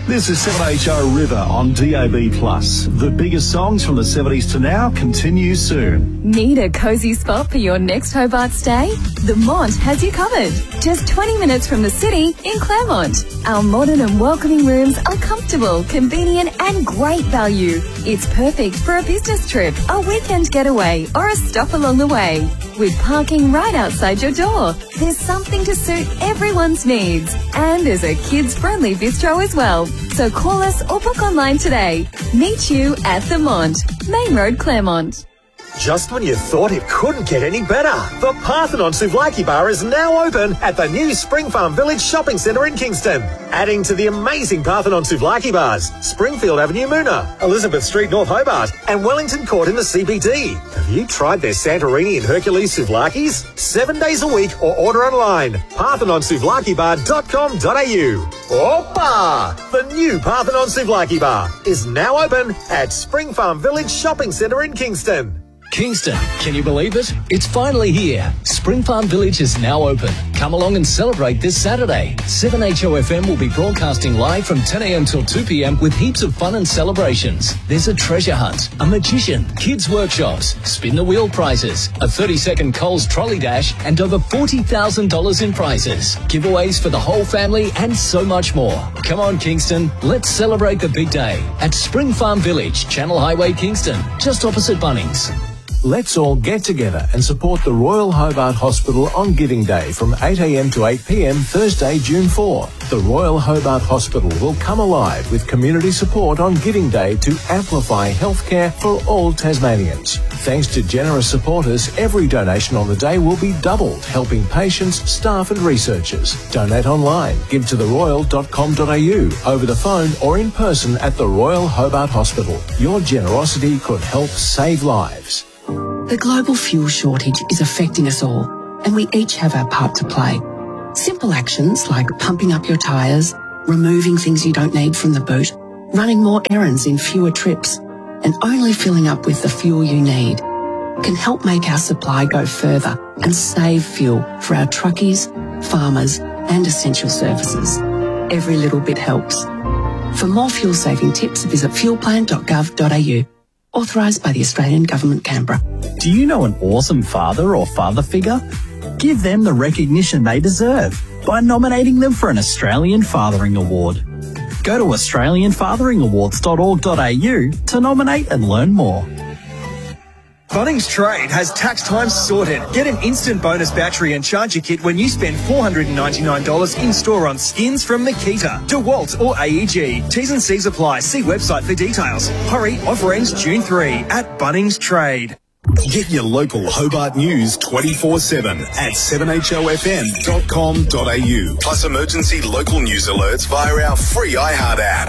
This is 7HO River on DAB+. The biggest songs from the 70s to now continue soon. Need a cosy spot for your next Hobart stay? The Mont has you covered. Just 20 minutes from the city in Claremont. Our modern and welcoming rooms are comfortable, convenient and great value. It's perfect for a business trip, a weekend getaway or a stop along the way. With parking right outside your door, there's something to suit everyone's needs. And there's a kids-friendly bistro as well. So call us or book online today. Meet you at the Mont, Main Road, Claremont. Just when you thought it couldn't get any better, the Parthenon Souvlaki Bar is now open at the new Spring Farm Village Shopping Centre in Kingston. Adding to the amazing Parthenon Souvlaki Bars, Springfield Avenue, Moona, Elizabeth Street, North Hobart and Wellington Court in the CBD. Have you tried their Santorini and Hercules Souvlakis? 7 days a week or order online. ParthenonSouvlakiBar.com.au. Opa! The new Parthenon Souvlaki Bar is now open at Spring Farm Village Shopping Centre in Kingston. Kingston, can you believe it? It's finally here. Spring Farm Village is now open. Come along and celebrate this Saturday. 7HOFM will be broadcasting live from 10 a.m. till 2 p.m. with heaps of fun and celebrations. There's a treasure hunt, a magician, kids workshops, spin the wheel prizes, a 30-second Coles trolley dash and over $40,000 in prizes. Giveaways for the whole family and so much more. Come on, Kingston. Let's celebrate the big day at Spring Farm Village, Channel Highway, Kingston, just opposite Bunnings. Let's all get together and support the Royal Hobart Hospital on Giving Day from 8 a.m. to 8 p.m. Thursday, June 4. The Royal Hobart Hospital will come alive with community support on Giving Day to amplify healthcare for all Tasmanians. Thanks to generous supporters, every donation on the day will be doubled, helping patients, staff and researchers. Donate online, give to theroyal.com.au, over the phone or in person at the Royal Hobart Hospital. Your generosity could help save lives. The global fuel shortage is affecting us all, and we each have our part to play. Simple actions like pumping up your tyres, removing things you don't need from the boot, running more errands in fewer trips, and only filling up with the fuel you need can help make our supply go further and save fuel for our truckies, farmers, and essential services. Every little bit helps. For more fuel-saving tips, visit fuelplan.gov.au. Authorised by the Australian Government, Canberra. Do you know an awesome father or father figure? Give them the recognition they deserve by nominating them for an Australian Fathering Award. Go to australianfatheringawards.org.au to nominate and learn more. Bunnings Trade has tax time sorted. Get an instant bonus battery and charger kit when you spend $499 in-store on skins from Makita, DeWalt or AEG. T's and C's apply. See website for details. Hurry, offer ends June 3 at Bunnings Trade. Get your local Hobart news 24/7 at 7HOFM.com.au. Plus emergency local news alerts via our free iHeart app.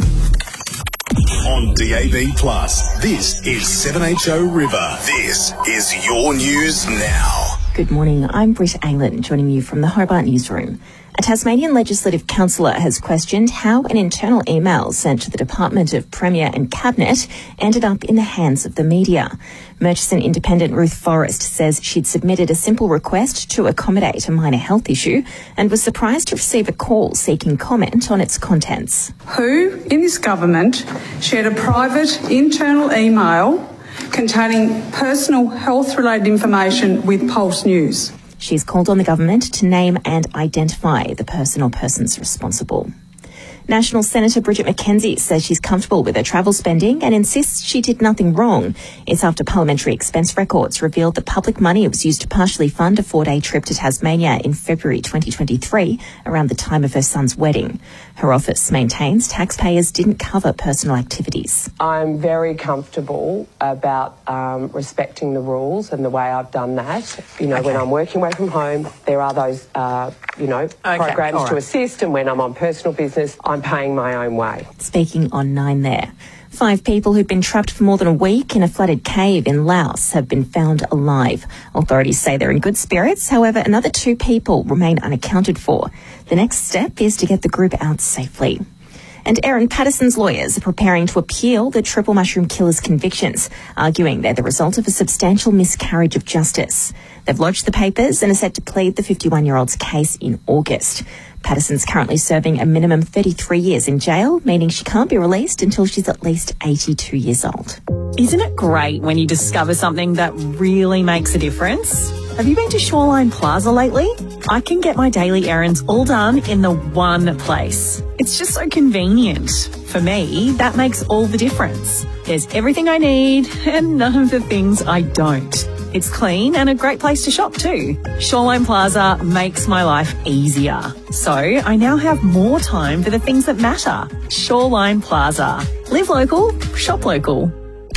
On DAB+, this is 7HO River. This is your news now. Good morning, I'm Britt Aylan, joining you from the Hobart Newsroom. A Tasmanian Legislative Councillor has questioned how an internal email sent to the Department of Premier and Cabinet ended up in the hands of the media. Murchison Independent Ruth Forrest says she'd submitted a simple request to accommodate a minor health issue and was surprised to receive a call seeking comment on its contents. Who in this government shared a private internal email containing personal health-related information with Pulse News? She's called on the government to name and identify the person or persons responsible. National Senator Bridget McKenzie says she's comfortable with her travel spending and insists she did nothing wrong. It's after parliamentary expense records revealed that public money was used to partially fund a 4-day trip to Tasmania in February 2023, around the time of her son's wedding. Her office maintains taxpayers didn't cover personal activities. I'm very comfortable about respecting the rules and the way I've done that. You know, when I'm working away from home, there are those, programs to assist, and when I'm on personal business, I'm paying my own way. Speaking on 9 there. 5 people who've been trapped for more than a week in a flooded cave in Laos have been found alive. Authorities say they're in good spirits. However, another 2 people remain unaccounted for. The next step is to get the group out safely. And Erin Patterson's lawyers are preparing to appeal the Triple Mushroom Killer's convictions, arguing they're the result of a substantial miscarriage of justice. They've lodged the papers and are set to plead the 51-year-old's case in August. Patterson's currently serving a minimum 33 years in jail, meaning she can't be released until she's at least 82 years old. Isn't it great when you discover something that really makes a difference? Have you been to Shoreline Plaza lately? I can get my daily errands all done in the one place. It's just so convenient. For me, that makes all the difference. There's everything I need and none of the things I don't. It's clean and a great place to shop too. Shoreline Plaza makes my life easier. So I now have more time for the things that matter. Shoreline Plaza. Live local, shop local.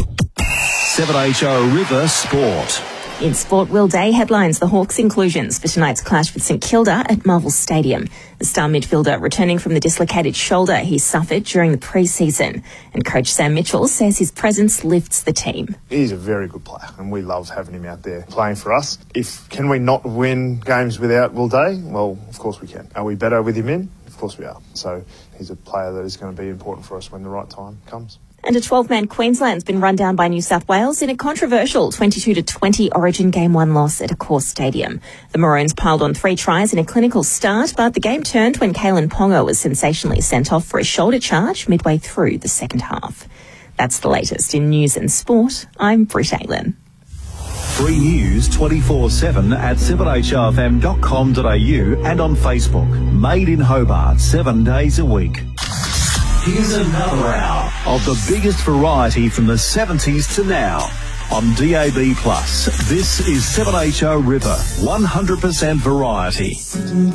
7HO River Sport. In sport, Will Day headlines the Hawks' inclusions for tonight's clash with St Kilda at Marvel Stadium. The star midfielder returning from the dislocated shoulder he suffered during the pre-season. And coach Sam Mitchell says his presence lifts the team. He's a very good player and we love having him out there playing for us. Can we not win games without Will Day? Well, of course we can. Are we better with him in? Of course we are. So he's a player that is going to be important for us when the right time comes. And a 12-man Queensland's been run down by New South Wales in a controversial 22-20 Origin Game 1 loss at Accor Stadium. The Maroons piled on 3 tries in a clinical start, but the game turned when Kalen Ponga was sensationally sent off for a shoulder charge midway through the second half. That's the latest in news and sport. I'm Britt Aylin. Free news 24/7 at 7HRFM.com.au and on Facebook. Made in Hobart 7 days a week. Here's another hour of the biggest variety from the 70s to now. On DAB+, this is 7HO River, 100% variety.